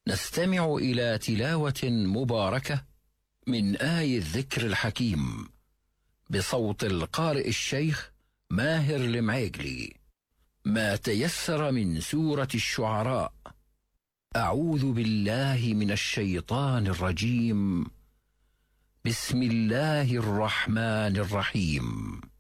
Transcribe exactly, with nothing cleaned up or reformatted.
نستمع إلى تلاوة مباركة من آي الذكر الحكيم بصوت القارئ الشيخ ماهر المعيقلي. ما تيسر من سورة الشعراء. أعوذ بالله من الشيطان الرجيم. بسم الله الرحمن الرحيم.